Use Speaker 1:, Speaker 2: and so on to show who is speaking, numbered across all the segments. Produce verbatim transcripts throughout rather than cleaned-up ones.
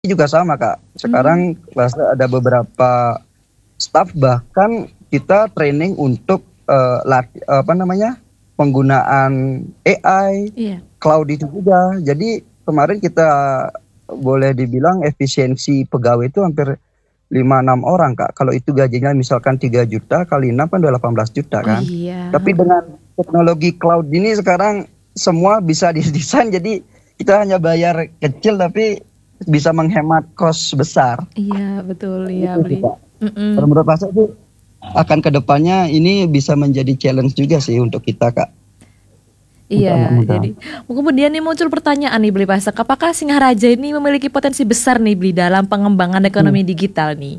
Speaker 1: Juga sama Kak,
Speaker 2: Mmm.
Speaker 1: sekarang Cluster ada beberapa staf bahkan kita training untuk, eee, lat apa namanya, penggunaan A-I,
Speaker 2: Iya.
Speaker 1: cloud itu juga. Jadi kemarin kita boleh dibilang efisiensi pegawai itu hampir lima, enam orang Kak, kalau itu gajinya misalkan tiga juta kali enam kan udah delapan belas juta
Speaker 2: Oh
Speaker 1: kan.
Speaker 2: iya,
Speaker 1: Tapi
Speaker 2: heeh.
Speaker 1: dengan teknologi cloud ini sekarang semua bisa didesain, jadi kita hanya bayar kecil tapi bisa menghemat cost besar.
Speaker 2: Iya betul, iya
Speaker 1: Gitu
Speaker 2: beli
Speaker 1: sih Kak. Kalau
Speaker 2: mhm.
Speaker 1: menurut Masnya sih, akan ke depannya ini bisa menjadi challenge juga sih untuk kita Kak. Untuk anak
Speaker 2: Iya,
Speaker 1: muda.
Speaker 2: jadi kemudian nih muncul pertanyaan nih Beli Pasek, apakah Singaraja ini memiliki potensi besar nih Beli dalam pengembangan ekonomi
Speaker 1: Mmm.
Speaker 2: digital nih?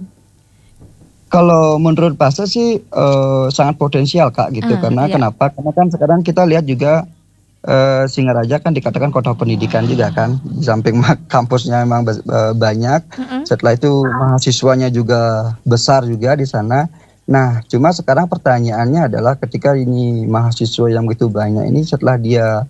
Speaker 1: Kalau menurut Pasnya sih, eee, sangat potensial Kak gitu,
Speaker 2: Ah,
Speaker 1: karena
Speaker 2: iya.
Speaker 1: kenapa, karena kan sekarang kita lihat juga, eee, Singaraja kan dikatakan kota pendidikan juga kan, di samping ma kampusnya memang bes eee, banyak,
Speaker 2: Mhm.
Speaker 1: setelah itu mahasiswanya juga besar juga di sana. Nah, cuma sekarang pertanyaannya adalah ketika ini mahasiswa yang begitu banyak ini setelah dia,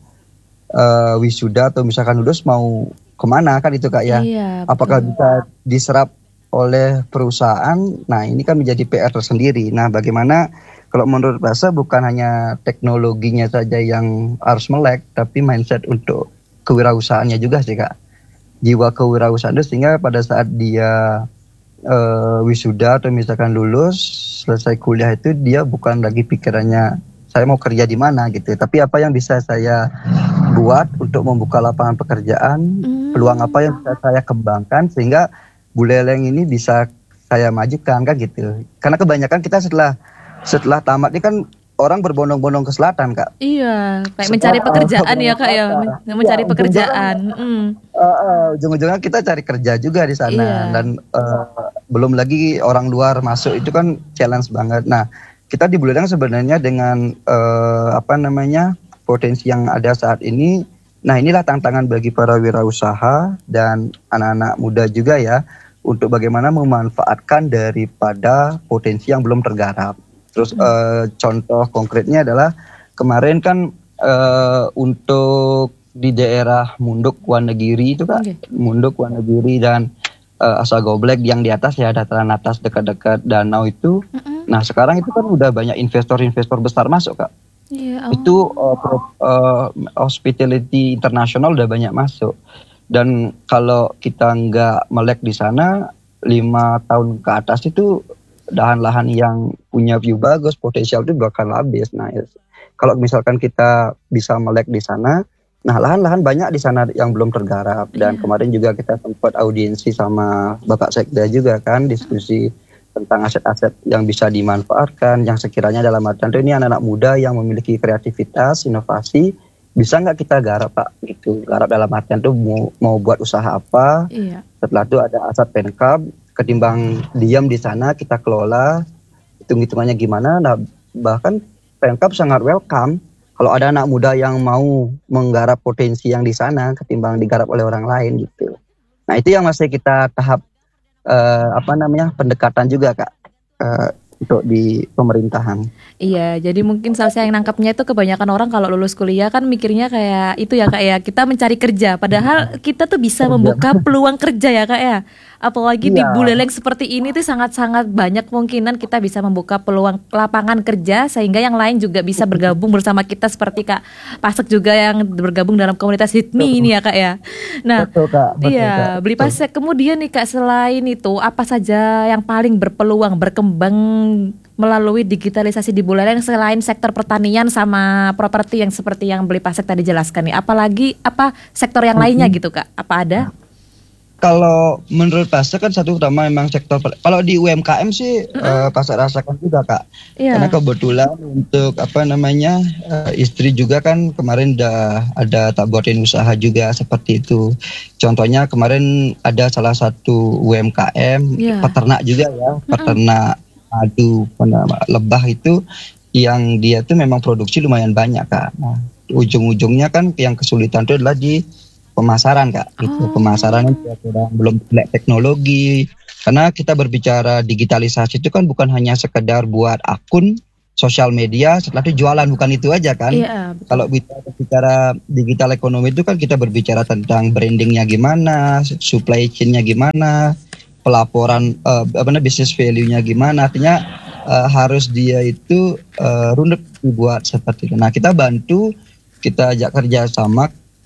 Speaker 1: eee, wisuda atau misalkan lulus mau ke mana kan itu Kak ya.
Speaker 2: Iya,
Speaker 1: Apakah
Speaker 2: betul.
Speaker 1: bisa diserap oleh perusahaan, nah ini kan menjadi P R tersendiri. Nah bagaimana kalau menurut Masnya bukan hanya teknologinya saja yang harus melek, tapi mindset untuk kewirausahaannya juga sih Kak. Jiwa kewirausahaan itu sehingga pada saat dia, eee, wisuda atau misalkan lulus, selesai kuliah itu dia bukan lagi pikirannya, "Saya mau kerja di mana?" gitu, tapi apa yang bisa saya buat untuk membuka lapangan pekerjaan, peluang apa
Speaker 2: Mmm.
Speaker 1: yang bisa saya kembangkan sehingga Buleleng ini bisa saya majukan, kan gitu. Karena kebanyakan kita setelah setelah tamat ini kan orang berbondong-bondong ke selatan Kak.
Speaker 2: Iya, kayak
Speaker 1: Semua
Speaker 2: mencari pekerjaan ya
Speaker 1: ke
Speaker 2: Kak ya, men
Speaker 1: selatan. Iya,
Speaker 2: mencari
Speaker 1: ujung-ujungnya kan
Speaker 2: pekerjaan, mhm.
Speaker 1: heeh, ujung-ujungnya kita cari kerja juga di sana
Speaker 2: Iya.
Speaker 1: dan, eee, belum lagi orang luar masuk itu kan challenge banget. Nah, kita di Buleleng sebenarnya dengan, eee, apa namanya, potensi yang ada saat ini, nah inilah tantangan bagi para wirausaha dan anak-anak muda juga ya, untuk bagaimana memanfaatkan daripada potensi yang belum tergarap. Terus,
Speaker 2: Mhm.
Speaker 1: eee, contoh konkretnya adalah kemarin kan, eee, untuk di daerah Munduk, Wonogiri itu
Speaker 2: Mmm,
Speaker 1: Kak,
Speaker 2: oke.
Speaker 1: Munduk, Wonogiri dan, eee, Asagoblek yang di atas ya, dataran atas dekat-dekat danau itu.
Speaker 2: Mhm.
Speaker 1: Nah sekarang itu kan udah banyak investor-investor besar masuk Kak.
Speaker 2: Iya,
Speaker 1: Itu, eee,
Speaker 2: oh.
Speaker 1: pro eee, hospitality internasional udah banyak masuk. Dan kalau kita nggak melek di sana, lima tahun ke atas itu lahan-lahan yang punya view bagus, potensial itu bakal habis. Nah es kalau misalkan kita bisa melek di sana, nah lahan-lahan banyak di sana yang belum tergarap dan
Speaker 2: Iya.
Speaker 1: kemarin juga kita sempat audiensi sama Bapak Sekda juga kan,
Speaker 2: Mhm.
Speaker 1: diskusi tentang aset-aset yang bisa dimanfaatkan, yang sekiranya dalam artian tuh ini anak-anak muda yang memiliki kreativitas, inovasi, bisa nggak kita garap Kak, gitu. Garap dalam artian tuh mau mau buat usaha apa,
Speaker 2: Iya.
Speaker 1: setelah itu ada aset Pencap, ketimbang diam di sana kita kelola, hitung-hitungannya gimana, nah bahkan Pencap sangat welcome kalau ada anak muda yang mau menggarap potensi yang di sana ketimbang digarap oleh orang lain gitu. Nah itu yang masih kita tahap, eee, apa namanya, pendekatan juga Kak, eee, untuk di pemerintahan.
Speaker 2: Iya, jadi mungkin salah saya yang nangkepnya itu kebanyakan orang kalau lulus kuliah kan mikirnya kayak itu ya Kak ya, kita mencari kerja, padahal kita tuh bisa
Speaker 1: Kerja.
Speaker 2: membuka peluang kerja ya Kak ya. Apalagi di
Speaker 1: Iya.
Speaker 2: Buleleng seperti ini tuh sangat-sangat banyak kemungkinan kita bisa membuka peluang lapangan kerja sehingga yang lain juga bisa bergabung bersama kita seperti Kak Pasek juga yang bergabung dalam komunitas HIPMI
Speaker 1: Betul.
Speaker 2: ini ya Kak ya. Nah
Speaker 1: Betul Kak, betul Kak,
Speaker 2: iya, Beli
Speaker 1: betul.
Speaker 2: Pasek, kemudian nih Kak selain itu apa saja yang paling berpeluang berkembang melalui digitalisasi di Buleleng selain sektor pertanian sama properti yang seperti yang Beli Pasek tadi jelaskan nih, apalagi apa sektor yang lainnya
Speaker 1: Mhm.
Speaker 2: gitu Kak, apa ada?
Speaker 1: Kalau menurut Pasek kan satu utama memang sektor per kalau di U M K M sih, eee,
Speaker 2: Mhm.
Speaker 1: Pasek rasakan juga Kak. Karena
Speaker 2: Iya.
Speaker 1: kebetulan untuk apa namanya, eee, istri juga kan kemarin udah ada tak buatin usaha juga seperti itu. Contohnya kemarin ada salah satu U M K M,
Speaker 2: Iya.
Speaker 1: peternak juga ya,
Speaker 2: Mhm.
Speaker 1: peternak madu, peternak lebah itu, yang dia tuh memang produksi lumayan banyak Kak. Nah ujung-ujungnya kan yang kesulitan itu adalah di pemasaran Kak, gitu. Pemasarannya
Speaker 2: Oh.
Speaker 1: kurang belum melek teknologi, karena kita berbicara digitalisasi itu kan bukan hanya sekedar buat akun sosial media, setelah itu jualan, bukan itu aja kan.
Speaker 2: Iya, betul.
Speaker 1: Kalau bicara, bicara digital ekonomi itu kan kita berbicara tentang brandingnya gimana, supply chain-nya gimana, pelaporan uh, apa namanya business value-nya gimana. Artinya uh, harus dia itu uh, runut dibuat seperti itu. Nah, kita bantu, kita ajak kerja sama,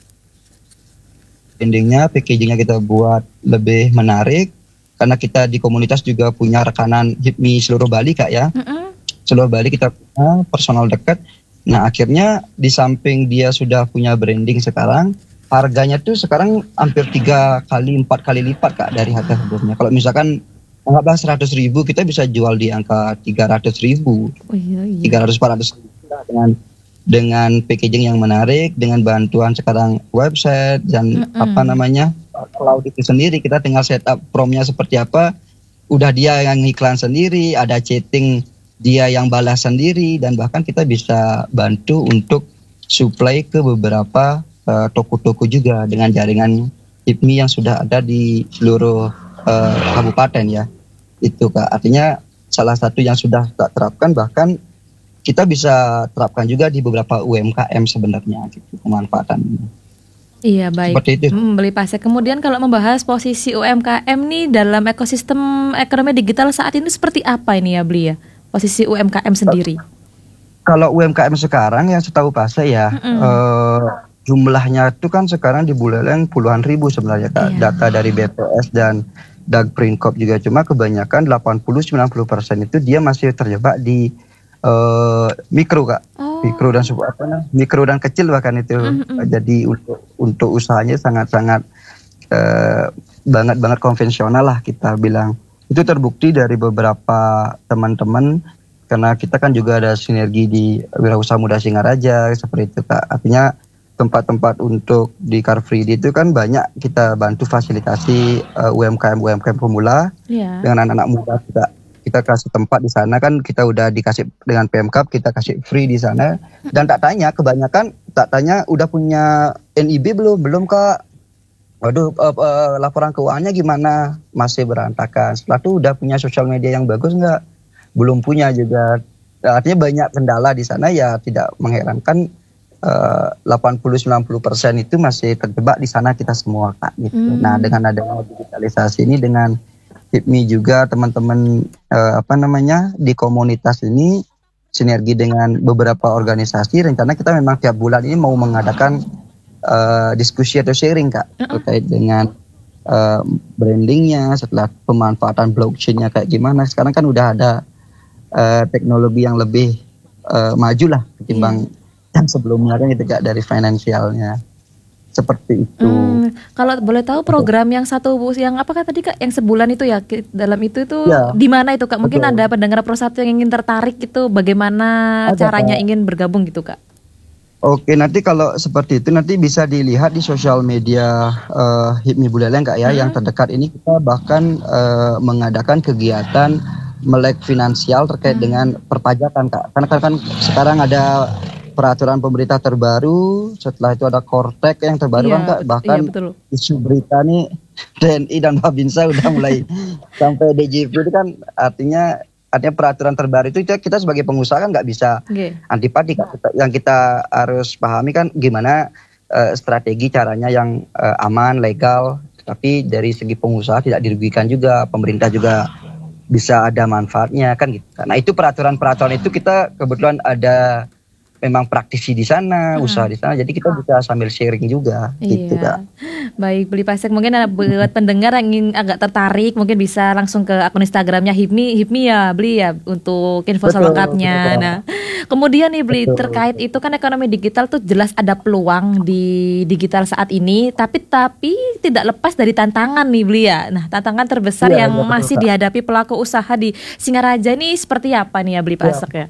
Speaker 1: brandingnya, packagingnya kita buat lebih menarik. Karena kita di komunitas juga punya rekanan HIPMI seluruh Bali Kak ya.
Speaker 2: Mm-mm.
Speaker 1: Seluruh Bali kita punya personal dekat. Nah akhirnya di samping dia sudah punya branding sekarang, harganya tuh sekarang hampir tiga kali, empat kali lipat Kak dari harga sebelumnya. Kalau misalkan anggaplah seratus ribu, kita bisa jual di angka tiga ratus ribu.
Speaker 2: Oh iya, iya.
Speaker 1: tiga ratus empat ratus ribu dengan dengan packaging yang menarik, dengan bantuan sekarang website dan
Speaker 2: Mm-mm.
Speaker 1: apa namanya cloud itu sendiri. Kita tinggal setup promnya seperti apa, udah dia yang iklan sendiri, ada chatting dia yang balas sendiri, dan bahkan kita bisa bantu untuk supply ke beberapa uh, toko-toko juga dengan jaringan HIPMI yang sudah ada di seluruh uh, kabupaten ya. Itu Kak, artinya salah satu yang sudah kita terapkan, bahkan kita bisa terapkan juga di beberapa U M K M sebenarnya gitu pemanfaatannya.
Speaker 2: Iya, baik.
Speaker 1: Seperti itu.
Speaker 2: Hmm, beli pasek. Kemudian kalau membahas posisi U M K M nih dalam ekosistem ekonomi digital saat ini seperti apa ini ya Beli ya? Posisi U M K M sendiri.
Speaker 1: Kalau U M K M sekarang yang setahu Pak saya eh, jumlahnya itu kan sekarang di Buleleng puluhan ribu sebenarnya Kak.
Speaker 2: Iya.
Speaker 1: Data dari B P S dan Dagprinkop juga, cuma kebanyakan delapan puluh sampai sembilan puluh persen itu dia masih terjebak di eh, mikro Kak.
Speaker 2: Oh.
Speaker 1: Mikro dan sub apa namanya? Mikro dan kecil bahkan itu.
Speaker 2: Mm-mm.
Speaker 1: Jadi untuk untuk usahanya sangat-sangat eh, banget banget konvensional lah kita bilang. Itu terbukti dari beberapa teman-teman, karena kita kan juga ada sinergi di Wirausaha Muda Singaraja seperti itu Kak. Artinya tempat-tempat untuk di Car Free Day itu kan banyak kita bantu fasilitasi uh, U M K M U M K M pemula.
Speaker 2: Iya.
Speaker 1: Dengan anak-anak muda kita kita kasih tempat di sana, kan kita udah dikasih dengan Pemkab, kita kasih free di sana. Dan tak tanya, kebanyakan tak tanya udah punya N I B belum? Belum Kak. Waduh, uh, uh, laporan keuangannya gimana? Masih berantakan. Setelah itu udah punya sosial media yang bagus nggak? Belum punya juga. Artinya banyak kendala di sana ya, tidak mengherankan uh, delapan puluh sampai sembilan puluh persen itu masih terjebak di sana kita semua Kak. Gitu.
Speaker 2: Hmm.
Speaker 1: Nah dengan adanya digitalisasi ini, dengan HIPMI juga teman-teman uh, apa namanya di komunitas ini sinergi dengan beberapa organisasi, rencana kita memang tiap bulan ini mau mengadakan Uh, diskusi atau sharing Kak uh-uh. terkait dengan uh, brandingnya, setelah pemanfaatan blockchainnya kayak gimana. Sekarang kan udah ada uh, teknologi yang lebih uh, maju lah ketimbang yeah. yang sebelumnya kan itu Kak, dari finansialnya seperti itu.
Speaker 2: Hmm, kalau boleh tahu program yang satu yang apa Kak tadi Kak, yang sebulan itu ya dalam itu itu
Speaker 1: ya,
Speaker 2: di mana itu Kak? Mungkin
Speaker 1: betul.
Speaker 2: ada pendengar Prosatu yang ingin tertarik itu, bagaimana ada, caranya Kak. Ingin bergabung gitu Kak?
Speaker 1: Oke, nanti kalau seperti itu nanti bisa dilihat di sosial media uh, HIPMI Buleleng Kak ya, hmm. yang terdekat ini kita bahkan uh, mengadakan kegiatan melek finansial terkait hmm. dengan perpajakan Kak. Karena kan, kan sekarang ada peraturan pemerintah terbaru, setelah itu ada Kortek yang terbaru
Speaker 2: iya,
Speaker 1: kan Kak, bahkan
Speaker 2: iya, betul.
Speaker 1: Isu berita nih T N I dan Babinsa udah mulai sampai D J P itu kan, artinya artinya peraturan terbaru itu kita sebagai pengusaha kan nggak bisa okay. antipati Kak. Yang kita harus pahami kan gimana uh, strategi caranya yang uh, aman, legal, tapi dari segi pengusaha tidak dirugikan juga, pemerintah juga bisa ada manfaatnya kan gitu. Nah itu peraturan-peraturan itu kita kebetulan ada memang praktisi di sana, hmm. usaha di sana, jadi kita bisa sambil sharing juga,
Speaker 2: iya.
Speaker 1: gitu Kak.
Speaker 2: Baik, Beli Pasek, mungkin ada buat pendengar yang ingin agak tertarik, mungkin bisa langsung ke akun Instagramnya HIPMI, HIPMI ya Beli ya, untuk info betul, selengkapnya. Betul. Nah, kemudian nih Beli, betul. Terkait itu kan ekonomi digital tuh jelas ada peluang di digital saat ini, tapi tapi tidak lepas dari tantangan nih Beli ya. Nah, tantangan terbesar ya, yang ya, masih betul, dihadapi pelaku usaha di Singaraja ini seperti apa nih ya Beli Pasek ya? ya?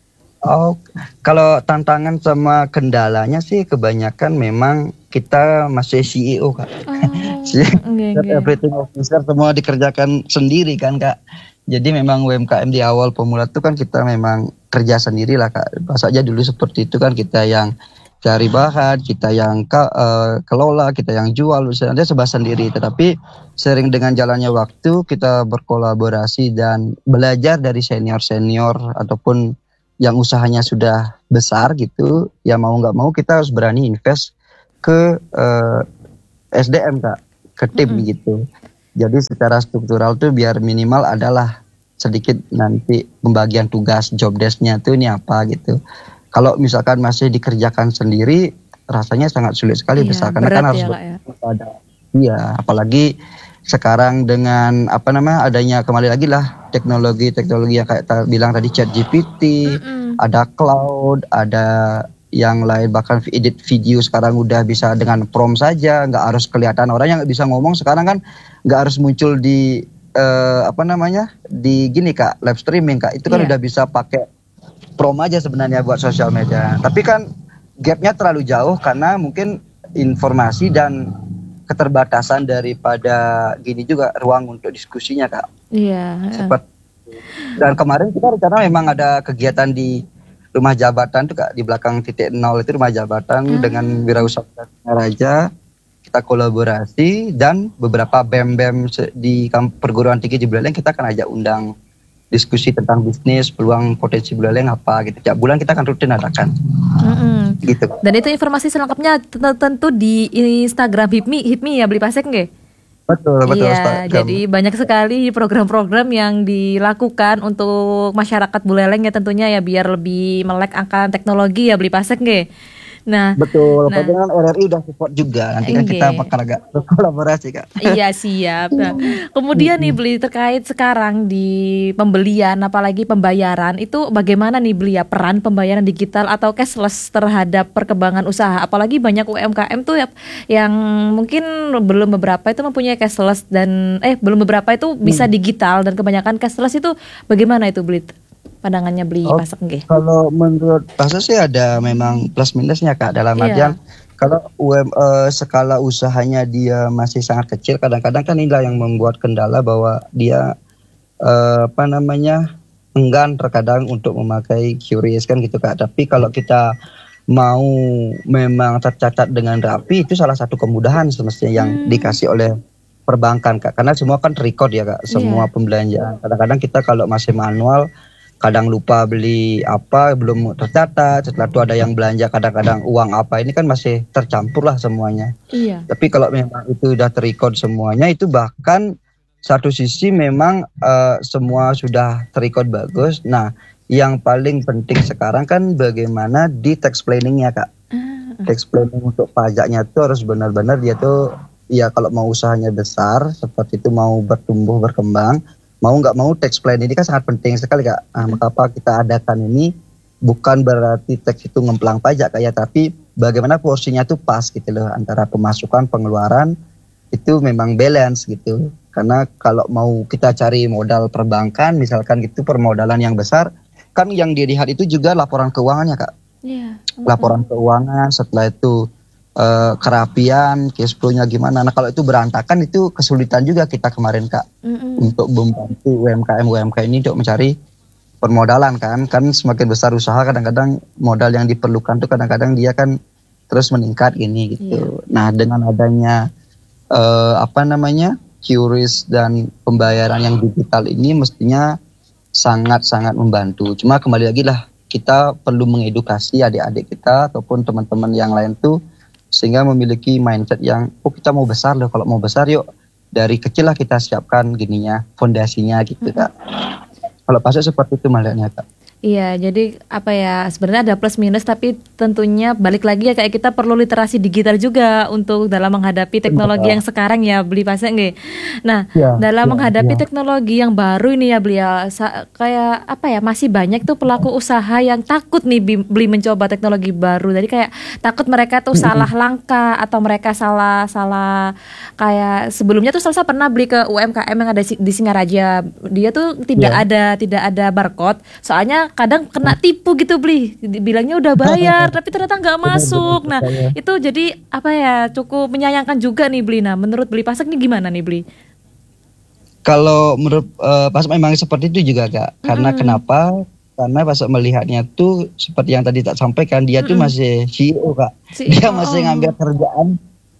Speaker 1: Oh, kalau tantangan sama kendalanya sih kebanyakan memang kita masih C E O Kak. Oh, okay, okay. Everything officer semua dikerjakan sendiri kan Kak. Jadi memang U M K M di awal pemula itu kan kita memang kerja sendiri lah Kak. Pas aja dulu seperti itu kan, kita yang cari bahan, kita yang ke, uh, kelola, kita yang jual, misalnya sebab sendiri. Tetapi sering dengan jalannya waktu kita berkolaborasi dan belajar dari senior-senior ataupun yang usahanya sudah besar gitu, ya mau nggak mau kita harus berani invest ke uh, S D M Kak, ke tim mm-hmm. gitu. Jadi secara struktural tuh biar minimal adalah sedikit nanti pembagian tugas job desk-nya tuh ini apa gitu. Kalau misalkan masih dikerjakan sendiri rasanya sangat sulit sekali
Speaker 2: iya,
Speaker 1: besar karena kan harus
Speaker 2: ya, ya.
Speaker 1: ada iya apalagi sekarang dengan apa namanya adanya kembali lagi lah teknologi-teknologi yang kayak ta- bilang tadi Chat G P T, mm-mm. ada cloud, ada yang lain bahkan edit video sekarang udah bisa dengan prompt saja, nggak harus kelihatan orang yang nggak bisa ngomong sekarang kan nggak harus muncul di uh, apa namanya di gini Kak live streaming Kak itu kan yeah. udah bisa pakai prompt aja sebenarnya buat sosial media. Tapi kan gapnya terlalu jauh karena mungkin informasi dan keterbatasan daripada gini juga ruang untuk diskusinya Kak.
Speaker 2: Iya.
Speaker 1: Seperti dan kemarin kita rencana memang ada kegiatan di rumah jabatan tuh Kak di belakang titik nol itu rumah jabatan hmm. dengan Wirausaha Raja kita kolaborasi dan beberapa B E M-B E M di perguruan tinggi di Buleleng kita akan ajak undang diskusi tentang bisnis, peluang potensi Buleleng apa gitu. Tiap bulan kita akan rutin adakan. Mm-hmm. Gitu.
Speaker 2: Dan itu informasi selengkapnya tentu di Instagram Hipmi, Hipmi ya beli pasek nggak?
Speaker 1: Betul, betul.
Speaker 2: Iya, jadi banyak sekali program-program yang dilakukan untuk masyarakat Buleleng ya tentunya ya biar lebih melek angka teknologi ya beli pasek nggak? Nah,
Speaker 1: betul.
Speaker 2: Nah,
Speaker 1: padahal R R I udah support juga. Nanti kan kita bakal agak berkolaborasi Kak.
Speaker 2: Iya siap. Nah, kemudian nih beli terkait sekarang di pembelian, apalagi pembayaran itu bagaimana nih beli ya peran pembayaran digital atau cashless terhadap perkembangan usaha. Apalagi banyak U M K M tuh ya, yang mungkin belum beberapa itu mempunyai cashless dan eh belum beberapa itu bisa hmm. digital dan kebanyakan cashless itu bagaimana itu beli? Pandangannya beli
Speaker 1: oh,
Speaker 2: pasek nggih?
Speaker 1: Kalau menurut pasek sih ada memang plus minusnya Kak dalam artian yeah. kalau U M uh, skala usahanya dia masih sangat kecil kadang-kadang kan inilah yang membuat kendala bahwa dia uh, apa namanya enggan terkadang untuk memakai Q R I S kan gitu Kak. Tapi kalau kita mau memang tercatat dengan rapi itu salah satu kemudahan semestinya yang hmm. dikasih oleh perbankan Kak karena semua kan record ya Kak semua yeah. pembelanjaan. Kadang-kadang kita kalau masih manual kadang lupa beli apa belum tercatat setelah itu ada yang belanja kadang-kadang uang apa ini kan masih tercampur lah semuanya.
Speaker 2: Iya.
Speaker 1: Tapi kalau memang itu udah terrecord semuanya itu bahkan satu sisi memang uh, semua sudah terrecord bagus. Nah yang paling penting sekarang kan bagaimana di tax planningnya Kak. Uh. Tax planning untuk pajaknya tuh harus benar-benar dia tuh ya kalau mau usahanya besar seperti itu mau bertumbuh berkembang mau nggak mau tax plan ini kan sangat penting sekali Kak. Nah, maka apa kita adakan ini bukan berarti tax itu ngemplang pajak Kak ya, tapi bagaimana porsinya tuh pas gitu loh antara pemasukan pengeluaran itu memang balance gitu. Karena kalau mau kita cari modal perbankan misalkan gitu permodalan yang besar kan yang dilihat itu juga laporan keuangannya Kak.
Speaker 2: Iya. Yeah.
Speaker 1: Laporan keuangan setelah itu Uh, kerapian, cash flow-nya gimana. Nah kalau itu berantakan itu kesulitan juga kita kemarin Kak mm-hmm. untuk membantu U M K M U M K M ini untuk mencari permodalan kan. Kan semakin besar usaha kadang-kadang modal yang diperlukan tuh kadang-kadang dia kan terus meningkat gini gitu. Yeah. Nah dengan adanya uh, apa namanya Q R I S dan pembayaran yang digital ini mestinya sangat-sangat membantu. Cuma kembali lagi lah kita perlu mengedukasi adik-adik kita ataupun teman-teman yang lain tuh sehingga memiliki mindset yang oh kita mau besar loh kalau mau besar yuk dari kecil lah kita siapkan gininya fondasinya gitu Kak. Kalau pasal seperti itu melihatnya Kak.
Speaker 2: Iya, jadi apa ya sebenarnya ada plus minus tapi tentunya balik lagi ya kayak kita perlu literasi digital juga untuk dalam menghadapi teknologi Betul. Yang sekarang ya beli pasang nggih. Nah, ya, dalam ya, menghadapi ya. teknologi yang baru ini ya beli ya sa- kayak apa ya masih banyak tuh pelaku usaha yang takut nih bi- beli mencoba teknologi baru. Jadi kayak takut mereka tuh salah langkah atau mereka salah salah kayak sebelumnya tuh Salsa pernah beli ke U M K M yang ada di Singaraja. Dia tuh tidak ya. ada tidak ada barcode. Soalnya kadang kena tipu gitu beli, bilangnya udah bayar tapi ternyata nggak masuk. Nah itu jadi apa ya cukup menyayangkan juga nih beli. Nah menurut beli pasek nih gimana nih beli?
Speaker 1: Kalau menurut uh, pasek memang seperti itu juga Kak. Karena hmm. kenapa? Karena pasek melihatnya tuh seperti yang tadi tak sampaikan dia hmm. tuh masih C E O Kak. C E O. Dia masih ngambil kerjaan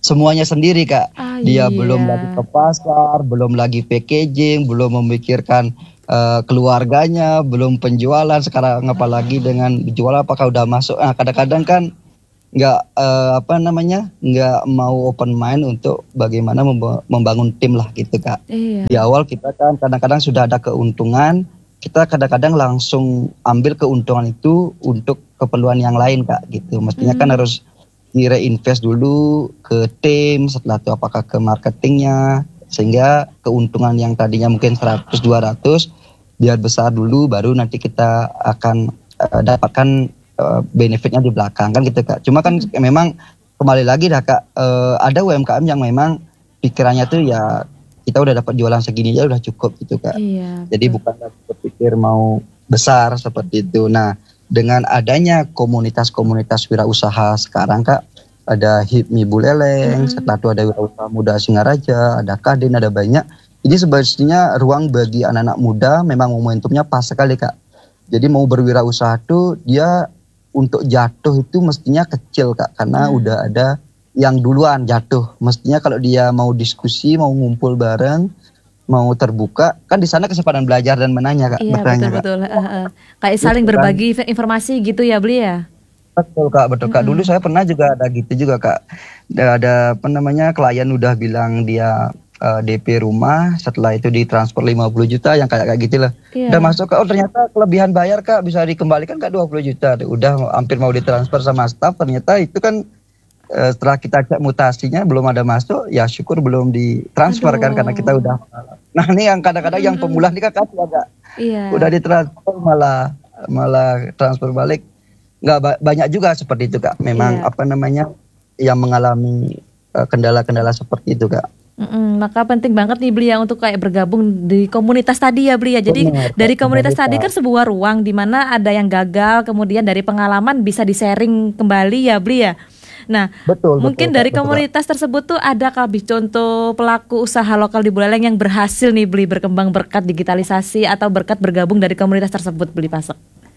Speaker 1: semuanya sendiri Kak.
Speaker 2: Ah,
Speaker 1: Dia belum
Speaker 2: iya.
Speaker 1: lagi ke pasar, belum lagi packaging, belum memikirkan uh, keluarganya, belum penjualan. Sekarang apalagi dengan jual apakah udah masuk. Nah, kadang-kadang kan nggak uh, apa namanya nggak mau open mind untuk bagaimana membangun tim lah gitu Kak.
Speaker 2: Iya.
Speaker 1: Di awal kita kan kadang-kadang sudah ada keuntungan, kita kadang-kadang langsung ambil keuntungan itu untuk keperluan yang lain Kak gitu. Mestinya kan
Speaker 2: Hmm.
Speaker 1: harus di-reinvest dulu ke tim, setelah itu apakah ke marketingnya, sehingga keuntungan yang tadinya mungkin seratus dua ratus biar besar dulu, baru nanti kita akan uh, dapatkan uh, benefitnya di belakang kan gitu Kak. Cuma kan
Speaker 2: Hmm.
Speaker 1: memang kembali lagi dah Kak, uh, ada U M K M yang memang pikirannya tuh ya kita udah dapat jualan segini aja udah cukup gitu Kak.
Speaker 2: Iya,
Speaker 1: Jadi
Speaker 2: betul.
Speaker 1: bukan berpikir mau besar seperti itu. Nah, dengan adanya komunitas-komunitas wirausaha sekarang Kak, ada HIPMI Buleleng,
Speaker 2: Mm-mm.
Speaker 1: setelah itu ada Wirausaha Muda Singaraja, ada Kadin, ada banyak. Ini sebenarnya ruang bagi anak-anak muda, memang momentumnya pas sekali Kak. Jadi mau berwirausaha tuh dia untuk jatuh itu mestinya kecil Kak, karena
Speaker 2: Nah.
Speaker 1: udah ada yang duluan jatuh. Mestinya kalau dia mau diskusi, mau ngumpul bareng, mau terbuka, kan di sana kesempatan belajar dan menanya Kak,
Speaker 2: Iya,
Speaker 1: bertanya Kak.
Speaker 2: betul-betul. Uh, uh. Kayak saling
Speaker 1: Gitu kan.
Speaker 2: berbagi inf- informasi gitu ya Bli ya.
Speaker 1: Betul Kak, betul Kak. Dulu
Speaker 2: Mm-mm.
Speaker 1: saya pernah juga ada gitu juga Kak. Ada, ada apa namanya klien udah bilang dia uh, D P rumah, setelah itu ditransfer lima puluh juta yang kayak kayak gitu lah.
Speaker 2: Iya.
Speaker 1: Udah masuk Kak, oh ternyata kelebihan bayar Kak bisa dikembalikan Kak dua puluh juta. Udah hampir mau ditransfer sama staff, ternyata itu kan uh, setelah kita cek mutasinya belum ada masuk, ya syukur belum ditransfer kan karena kita
Speaker 2: Aduh.
Speaker 1: udah. Nah ini yang kadang-kadang yang
Speaker 2: Mm-mm.
Speaker 1: pemula ini kan kasih agak
Speaker 2: Iya.
Speaker 1: udah ditransfer malah malah transfer balik. Nggak ba- banyak juga seperti itu Kak. Memang
Speaker 2: Iya.
Speaker 1: apa namanya yang mengalami uh, kendala-kendala seperti itu Kak.
Speaker 2: Mm-mm, maka penting banget nih Bli ya untuk kayak bergabung di komunitas tadi ya Bli ya. Jadi
Speaker 1: Benar,
Speaker 2: dari
Speaker 1: Kak.
Speaker 2: komunitas
Speaker 1: Benar,
Speaker 2: tadi
Speaker 1: Kak.
Speaker 2: kan sebuah ruang di mana ada yang gagal, kemudian dari pengalaman bisa di-sharing kembali ya Bli ya. Nah,
Speaker 1: Betul,
Speaker 2: mungkin
Speaker 1: betul, Kak,
Speaker 2: dari
Speaker 1: betul, Kak.
Speaker 2: komunitas tersebut tuh ada kah Bli contoh pelaku usaha lokal di Buleleng yang berhasil nih Bli berkembang berkat digitalisasi atau berkat bergabung dari komunitas tersebut Bli Pasek?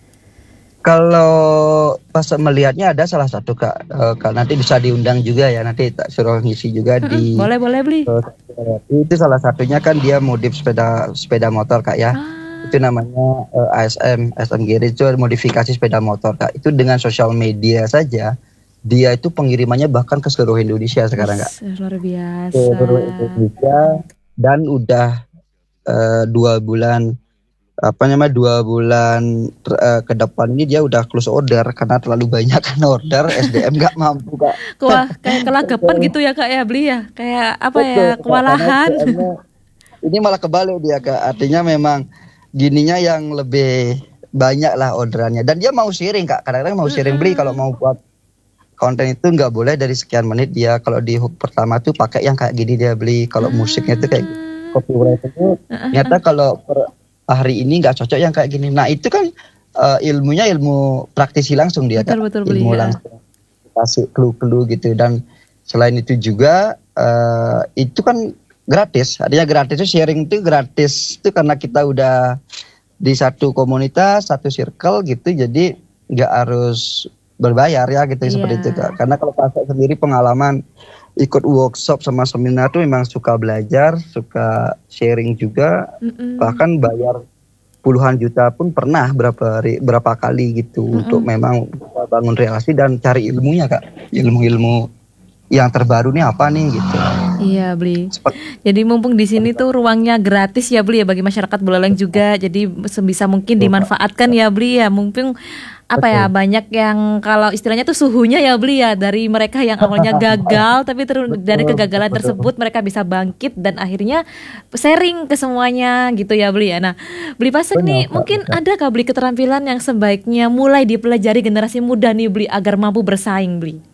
Speaker 1: Kalau pas melihatnya ada salah satu Kak, uh, Kak nanti bisa diundang juga ya, nanti tak suruh ngisi juga
Speaker 2: Mm-mm,
Speaker 1: di
Speaker 2: boleh boleh Bli.
Speaker 1: uh, itu salah satunya kan dia modif sepeda sepeda motor Kak ya.
Speaker 2: Ah,
Speaker 1: Itu namanya uh, A S M A S M Garage, itu modifikasi sepeda motor Kak. Itu dengan sosial media saja dia itu pengirimannya bahkan ke seluruh Indonesia sekarang Kak.
Speaker 2: wis, luar biasa.
Speaker 1: Ke seluruh Indonesia dan udah uh, dua bulan apa namanya dua bulan uh, ke depan ini dia udah close order karena terlalu banyak kan order, S D M nggak mampu Kak.
Speaker 2: Wah, kayak kelagapan gitu ya Kak ya Bli ya. Kayak apa ya,
Speaker 1: Betul, Kak, karena
Speaker 2: kewalahan.
Speaker 1: S D M-nya ini malah kebalik dia Kak. Artinya memang gininya yang lebih banyak lah orderannya dan dia mau sharing Kak. Kadang-kadang mau sharing Bli kalau mau buat konten itu nggak boleh dari sekian menit, dia kalau di hook pertama tuh pakai yang kayak gini dia beli. Kalau musiknya tuh kayak copyright itu ternyata kalau per hari ini nggak cocok yang kayak gini. Nah itu kan uh, ilmunya ilmu praktisi langsung dia
Speaker 2: Betul,
Speaker 1: Kak.
Speaker 2: betul, Bli,
Speaker 1: Ilmu
Speaker 2: ya.
Speaker 1: langsung kasih clue-clue gitu. Dan selain itu juga uh, itu kan gratis. Artinya gratis itu sharing itu gratis itu karena kita udah di satu komunitas, satu circle gitu. Jadi nggak harus berbayar ya gitu.
Speaker 2: Iya.
Speaker 1: Seperti itu Kak. Karena kalau Pasek sendiri pengalaman ikut workshop sama seminar tuh memang suka belajar, suka sharing juga.
Speaker 2: Mm-mm.
Speaker 1: Bahkan bayar puluhan juta pun pernah berapa hari, berapa kali gitu.
Speaker 2: Mm-mm.
Speaker 1: Untuk memang bangun relasi dan cari ilmunya Kak. Ilmu-ilmu yang terbaru nih apa nih gitu.
Speaker 2: Iya Bli.
Speaker 1: Seperti
Speaker 2: Jadi mumpung di sini tuh ruangnya gratis ya Bli ya bagi masyarakat Buleleng juga. Jadi sebisa mungkin dimanfaatkan ya Bli ya. Mungkin apa ya, banyak yang kalau istilahnya tuh suhunya ya Bli ya, dari mereka yang awalnya gagal tapi terus dari kegagalan
Speaker 1: betul.
Speaker 2: tersebut mereka bisa bangkit dan akhirnya sharing ke semuanya gitu ya Bli ya. Nah, Bli Pasek nih,
Speaker 1: Benar,
Speaker 2: mungkin
Speaker 1: benar.
Speaker 2: ada kah Bli keterampilan yang sebaiknya mulai dipelajari generasi muda nih Bli agar mampu bersaing Bli?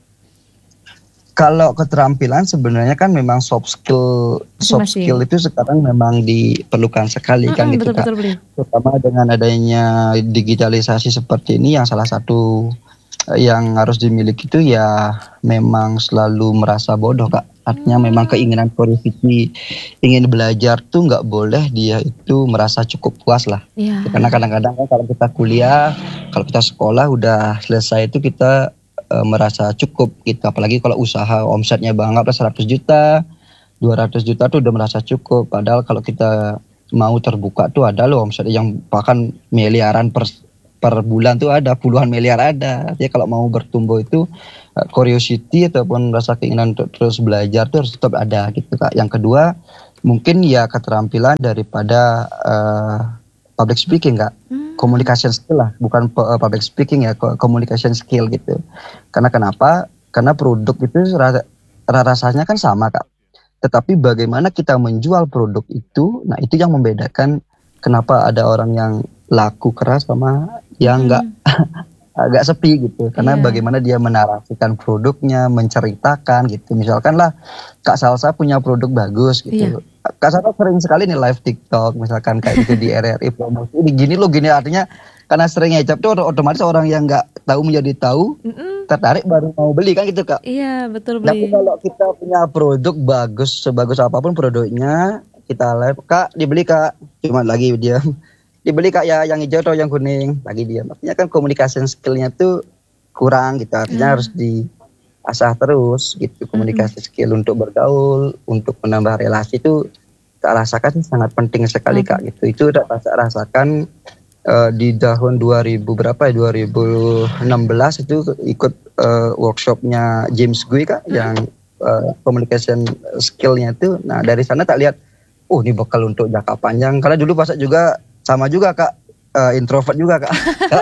Speaker 1: Kalau keterampilan sebenarnya kan memang soft skill, soft
Speaker 2: Masing-masing.
Speaker 1: skill itu sekarang memang diperlukan sekali kan
Speaker 2: Mm-mm,
Speaker 1: gitu Kak.
Speaker 2: betul-betul Bli.
Speaker 1: Terutama dengan adanya digitalisasi seperti ini, yang salah satu eh, yang harus dimiliki itu ya memang selalu merasa bodoh Kak. Artinya memang keinginan curiosity, ingin belajar tuh nggak boleh dia itu merasa cukup puas lah.
Speaker 2: Iya.
Speaker 1: Karena kadang-kadang kan kalau kita kuliah, kalau kita sekolah udah selesai itu kita uh, merasa cukup gitu. Apalagi kalau usaha omsetnya banget seratus juta, dua ratus juta tuh udah merasa cukup. Padahal kalau kita mau terbuka tuh ada loh omset yang bahkan miliaran per per bulan tuh ada, puluhan miliar ada. Jadi kalau mau bertumbuh itu uh, curiosity ataupun rasa keinginan untuk terus belajar tuh harus tetap ada gitu Kak. Yang kedua mungkin ya keterampilan daripada uh, public speaking Kak. Hmm. Communication skill lah, bukan uh, public speaking ya, communication skill gitu. Karena kenapa? Karena produk itu rasa, rasanya kan sama Kak. Tetapi bagaimana kita menjual produk itu, nah itu yang membedakan kenapa ada orang yang laku keras sama yang enggak hmm. agak sepi gitu. Karena yeah. bagaimana dia menarasikan produknya, menceritakan gitu. Misalkan lah Kak Salsa punya produk bagus gitu. Yeah. Kak Salsa sering sekali nih live TikTok misalkan kayak gitu di R R I promosi. Ini gini loh gini artinya karena sering ngecap tuh otomatis orang yang enggak tahu menjadi tahu. Mm-mm. Tertarik baru mau beli kan gitu Kak.
Speaker 2: Iya betul beli.
Speaker 1: Tapi kalau kita punya produk bagus, sebagus apapun produknya, kita live Kak dibeli Kak, cuma lagi dia dibeli Kak ya yang hijau atau yang kuning, lagi dia. Artinya kan communication skillnya tuh kurang gitu, artinya hmm. harus diasah terus gitu komunikasi hmm. skill untuk bergaul, untuk menambah relasi itu tak rasakan sangat penting sekali hmm. Kak gitu. Itu udah rasa rasakan. Uh, di tahun dua ribu berapa ya dua ribu enam belas itu ikut uh, workshopnya James Gui Kak yang uh, communication skillnya itu. Nah dari sana tak lihat, oh ini bakal untuk jangka panjang. Karena dulu pas juga sama juga Kak, uh, introvert juga Kak.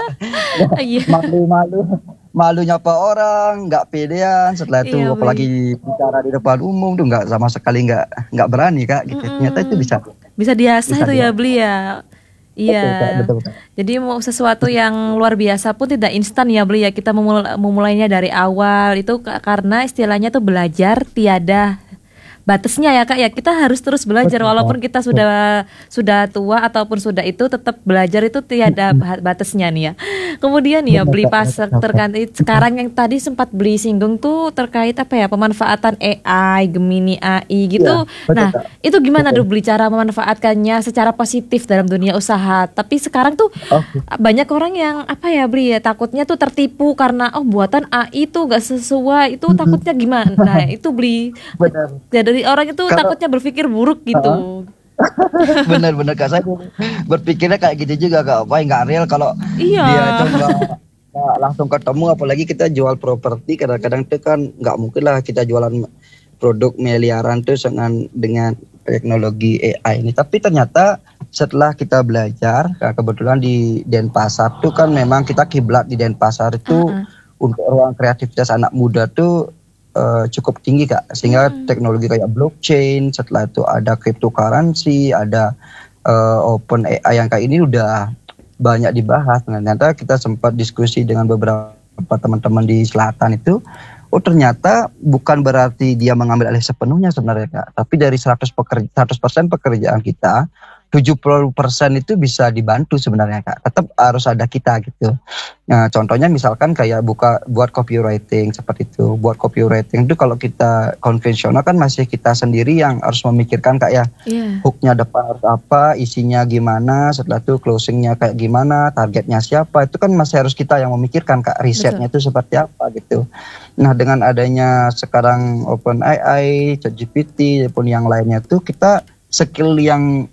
Speaker 1: Malu-malu, malu nyapa orang, nggak pedean. Setelah itu iya, apalagi bicara di depan umum tuh nggak sama sekali nggak nggak berani Kak. Gitu. Mm-hmm. Ternyata itu bisa.
Speaker 2: Bisa diasah itu ya beli ya. Iya, betul, betul, betul. Jadi mau sesuatu yang luar biasa pun tidak instan ya beli ya. Kita memul- memulainya dari awal itu karena istilahnya tuh belajar tiada batasnya ya Kak ya. Kita harus terus belajar betul, walaupun kita sudah betul. sudah tua ataupun sudah itu tetap belajar itu tiada batasnya nih ya. Kemudian ya beli pas terkait sekarang yang tadi sempat beli singgung tuh terkait apa ya pemanfaatan A I, Gemini A I gitu. Ya, betul, nah, Kak. Itu gimana tuh beli cara memanfaatkannya secara positif dalam dunia usaha. Tapi sekarang tuh okay. banyak orang yang apa ya beli ya takutnya tuh tertipu karena oh buatan A I tuh gak sesuai. Itu takutnya gimana? Nah, itu beli benar. Dari orang itu kalau, takutnya berpikir buruk gitu.
Speaker 1: Uh, Bener-bener Kak, saya berpikirnya kayak gitu juga Kak. Apa nggak real kalau iya. dia itu nggak langsung ketemu. Apalagi kita jual properti, kadang-kadang itu kan nggak mungkin lah kita jualan produk miliaran tuh dengan dengan teknologi A I ini. Tapi ternyata setelah kita belajar, kebetulan di Denpasar tuh kan memang kita kiblat di Denpasar itu uh-uh. untuk ruang kreativitas anak muda tuh Uh, cukup tinggi Kak, sehingga hmm. teknologi kayak blockchain, setelah itu ada cryptocurrency, ada uh, open A I yang kayak ini udah banyak dibahas. Nah, ternyata kita sempat diskusi dengan beberapa teman-teman di selatan itu, oh ternyata bukan berarti dia mengambil alih sepenuhnya sebenarnya Kak, tapi dari seratus pekerja, seratus persen pekerjaan kita, tujuh puluh persen itu bisa dibantu sebenarnya Kak. Tetap harus ada kita gitu. Nah, contohnya misalkan kayak buka buat copywriting seperti itu. Buat copywriting itu kalau kita konvensional kan masih kita sendiri yang harus memikirkan Kak ya. Yeah. Hooknya depan harus apa, isinya gimana, setelah itu closingnya kayak gimana, targetnya siapa. Itu kan masih harus kita yang memikirkan Kak, risetnya itu seperti apa gitu. Nah, dengan adanya sekarang OpenAI, ChatGPT pun yang lainnya tuh kita skill yang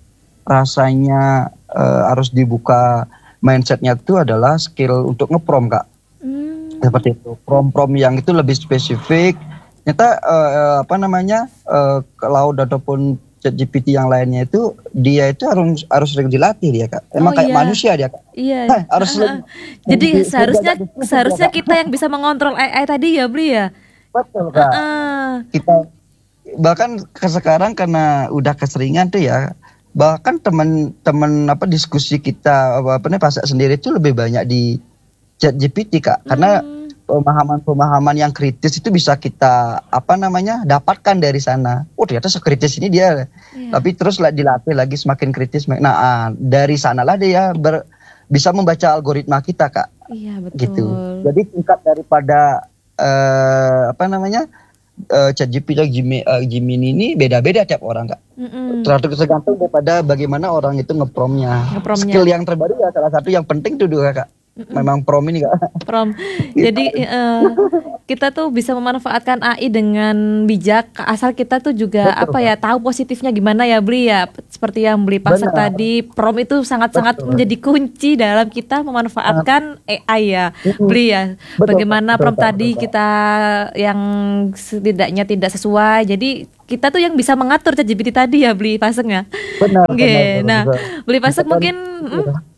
Speaker 1: rasanya uh, harus dibuka mindsetnya itu adalah skill untuk ngeprom Kak. Hmm. Seperti itu. Prom-prom yang itu lebih spesifik. Ternyata uh, apa namanya uh, Claude ataupun ChatGPT yang lainnya itu dia itu harus harus sering dilatih dia Kak. Emang oh, kayak iya. manusia dia Kak.
Speaker 2: Iya.
Speaker 1: Nah, harus uh,
Speaker 2: jadi seharusnya seharusnya kita yang bisa mengontrol A I tadi ya beli ya.
Speaker 1: Betul Kak. Uh-uh. Kita bahkan ke sekarang karena udah keseringan tuh ya. Bahkan teman-teman apa diskusi kita apa, apa nih Pasak sendiri itu lebih banyak di ChatGPT Kak, karena hmm. pemahaman-pemahaman yang kritis itu bisa kita apa namanya dapatkan dari sana. Oh ternyata sekritis ini dia, yeah. tapi terus dilatih lagi semakin kritis. Nah dari sanalah dia ber, bisa membaca algoritma kita Kak.
Speaker 2: Iya betul.
Speaker 1: Gitu. Jadi tingkat daripada uh, apa namanya Uh, ChatGPT Gemini, uh, Gemini ini beda-beda tiap orang Kak. Mm-mm. Tergantung daripada bagaimana orang itu ngepromnya. ngepromnya. Skill yang terbaru ya salah satu yang penting itu juga Kak. memang prom ini Kak.
Speaker 2: Prom. Jadi uh, kita tuh bisa memanfaatkan A I dengan bijak asal kita tuh juga
Speaker 1: Betul,
Speaker 2: apa ya tahu positifnya gimana ya Bli ya. Seperti yang Bli Pasek
Speaker 1: benar.
Speaker 2: tadi, prom itu sangat-sangat
Speaker 1: Betul.
Speaker 2: menjadi kunci dalam kita memanfaatkan A I ya Bli ya.
Speaker 1: Betul,
Speaker 2: Bagaimana
Speaker 1: betul,
Speaker 2: prom
Speaker 1: Kak,
Speaker 2: tadi
Speaker 1: betul, Kak.
Speaker 2: kita yang setidaknya tidak sesuai. Jadi kita tuh yang bisa mengatur ChatGPT tadi ya Bli Pasek ya.
Speaker 1: Benar,
Speaker 2: Oke.
Speaker 1: benar, benar,
Speaker 2: Nah,
Speaker 1: benar.
Speaker 2: Bli Pasek
Speaker 1: Misalkan,
Speaker 2: mungkin mm,
Speaker 1: ya.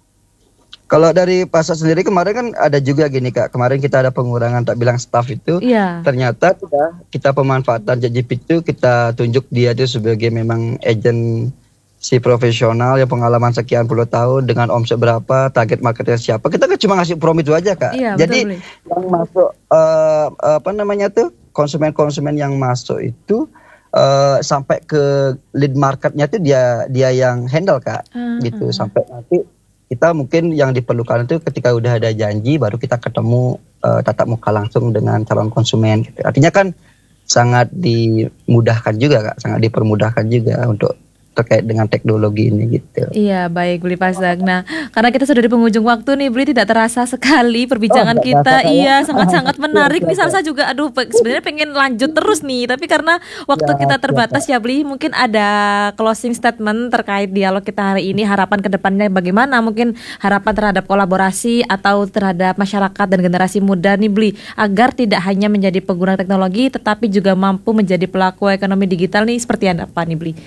Speaker 1: Kalau dari pasar sendiri kemarin kan ada juga gini Kak, kemarin kita ada pengurangan tak bilang staff itu,
Speaker 2: iya.
Speaker 1: ternyata kita, kita pemanfaatan ChatGPT itu kita tunjuk dia itu sebagai memang agent si profesional yang pengalaman sekian puluh tahun dengan omset berapa, target marketnya siapa. Kita kan cuma ngasih prompt itu aja Kak.
Speaker 2: Iya,
Speaker 1: Jadi
Speaker 2: betul, Bli.
Speaker 1: yang masuk eh, apa namanya tuh konsumen-konsumen yang masuk itu eh, sampai ke lead marketnya tuh dia dia yang handle Kak,
Speaker 2: Ah,
Speaker 1: gitu
Speaker 2: ah.
Speaker 1: sampai nanti kita mungkin yang diperlukan itu ketika udah ada janji baru kita ketemu uh, tatap muka langsung dengan calon konsumen gitu. Artinya kan sangat dimudahkan juga Kak, sangat dipermudahkan juga untuk terkait dengan teknologi ini gitu.
Speaker 2: Iya, baik Bli Pasek. Nah, karena kita sudah di penghujung waktu nih, Bli, tidak terasa sekali perbincangan
Speaker 1: Oh, nggak
Speaker 2: kita.
Speaker 1: terasa, ya?
Speaker 2: Iya, sangat-sangat menarik
Speaker 1: Siap,
Speaker 2: nih.
Speaker 1: siap,
Speaker 2: Salsa juga, aduh, pe- sebenarnya pengen lanjut terus nih, tapi karena waktu
Speaker 1: Siap,
Speaker 2: kita
Speaker 1: siap,
Speaker 2: terbatas ya, Bli, mungkin ada closing statement terkait dialog kita hari ini. Harapan ke depannya bagaimana? Mungkin harapan terhadap kolaborasi atau terhadap masyarakat dan generasi muda nih, Bli, agar tidak hanya menjadi pengguna teknologi, tetapi juga mampu menjadi pelaku ekonomi digital nih. Seperti apa nih, Bli?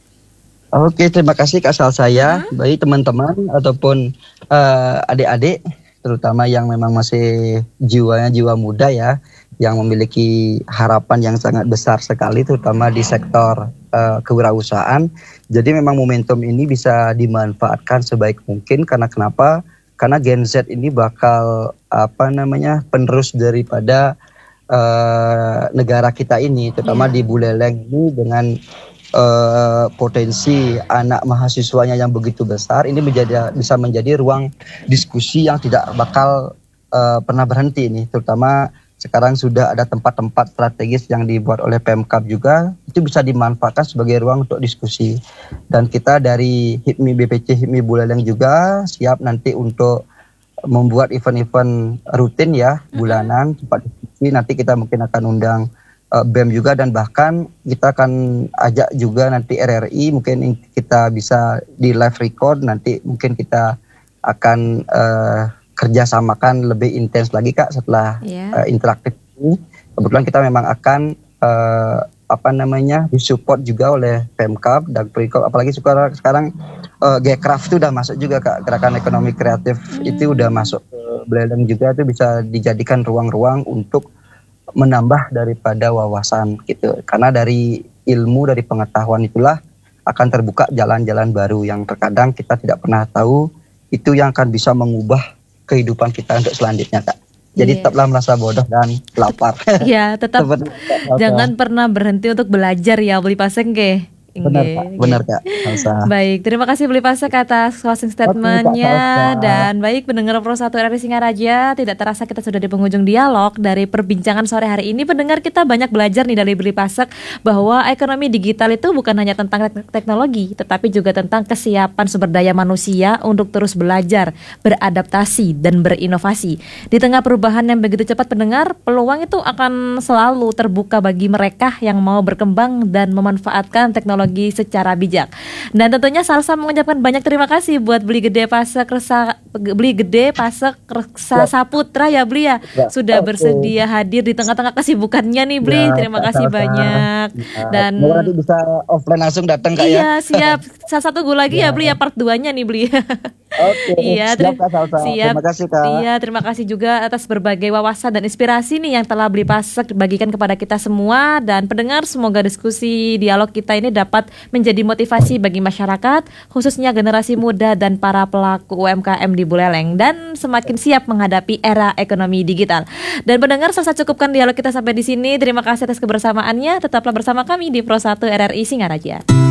Speaker 1: Oke, terima kasih Kak Salsa ya.
Speaker 2: Hmm?
Speaker 1: Baik teman-teman ataupun eh, adik-adik, terutama yang memang masih jiwanya jiwa muda ya, yang memiliki harapan yang sangat besar sekali, terutama di sektor eh, kewirausahaan. Jadi memang momentum ini bisa dimanfaatkan sebaik mungkin karena kenapa? Karena Gen Z ini bakal apa namanya penerus daripada eh, negara kita ini, terutama
Speaker 2: Iya.
Speaker 1: di Buleleng ini dengan Uh, potensi anak mahasiswanya yang begitu besar, ini menjadi bisa menjadi ruang diskusi yang tidak bakal uh, pernah berhenti nih, terutama sekarang sudah ada tempat-tempat strategis yang dibuat oleh Pemkab juga, itu bisa dimanfaatkan sebagai ruang untuk diskusi. Dan kita dari HIPMI B P C HIPMI Buleleng juga siap nanti untuk membuat event-event rutin ya, bulanan, tempat diskusi. Nanti kita mungkin akan undang B E M juga, dan bahkan kita akan ajak juga nanti R R I, mungkin kita bisa di live record, nanti mungkin kita akan uh, kerjasamakan lebih intens lagi Kak setelah
Speaker 2: Iya.
Speaker 1: uh, interaktif ini. Kebetulan kita memang akan uh, apa namanya disupport juga oleh Pemkab dan Prikop, apalagi sekarang sekarang uh, Gcraft itu udah masuk juga Kak, gerakan ekonomi kreatif itu udah masuk ke Buleleng juga, itu bisa dijadikan ruang-ruang untuk menambah daripada wawasan gitu, karena dari ilmu, dari pengetahuan itulah akan terbuka jalan-jalan baru yang terkadang kita tidak pernah tahu, itu yang akan bisa mengubah kehidupan kita untuk selanjutnya Kak. Jadi
Speaker 2: Iya.
Speaker 1: tetaplah merasa bodoh dan lapar.
Speaker 2: Ya, tetap
Speaker 1: Seperti itu, Kak Salsa.
Speaker 2: jangan pernah berhenti untuk belajar ya, Bli Pasek nggih.
Speaker 1: Benar
Speaker 2: Nggih,
Speaker 1: Kak,
Speaker 2: nggih.
Speaker 1: benar Kak Salsa.
Speaker 2: Baik, terima kasih Bli Pasek atas closing statementnya. Dan baik pendengar Pro satu R R I Singaraja, tidak terasa kita sudah di penghujung dialog dari perbincangan sore hari ini. Pendengar kita banyak belajar nih dari Bli Pasek bahwa ekonomi digital itu bukan hanya tentang tek- teknologi, tetapi juga tentang kesiapan sumber daya manusia untuk terus belajar, beradaptasi, dan berinovasi. Di tengah perubahan yang begitu cepat pendengar, peluang itu akan selalu terbuka bagi mereka yang mau berkembang dan memanfaatkan teknologi secara bijak. Dan tentunya Salsa mengucapkan banyak terima kasih buat Bli Gede Pasek Reksa, Bli Gede Pasek Reksa Saputra ya Bli ya,
Speaker 1: Ya,
Speaker 2: sudah
Speaker 1: oke.
Speaker 2: bersedia hadir di tengah-tengah kesibukannya nih Bli.
Speaker 1: Ya,
Speaker 2: Terima
Speaker 1: Kak
Speaker 2: kasih
Speaker 1: Salsa.
Speaker 2: banyak.
Speaker 1: Ya,
Speaker 2: Dan
Speaker 1: semoga nanti bisa offline langsung datang Kak ya.
Speaker 2: iya siap. Salah satu gue lagi ya Bli ya, part dua-nya nih Bli.
Speaker 1: Oke,
Speaker 2: Iya,
Speaker 1: siap
Speaker 2: teri-
Speaker 1: Kak Salsa.
Speaker 2: siap.
Speaker 1: Terima kasih Kak.
Speaker 2: Iya, terima kasih juga atas berbagai wawasan dan inspirasi nih yang telah Bli Pasek bagikan kepada kita semua. Dan pendengar, semoga diskusi dialog kita ini dapat menjadi motivasi bagi masyarakat, khususnya generasi muda dan para pelaku U M K M di Buleleng, dan semakin siap menghadapi era ekonomi digital. Dan pendengar, Salsa cukupkan dialog kita sampai di sini. Terima kasih atas kebersamaannya. Tetaplah bersama kami di Pro satu R R I Singaraja.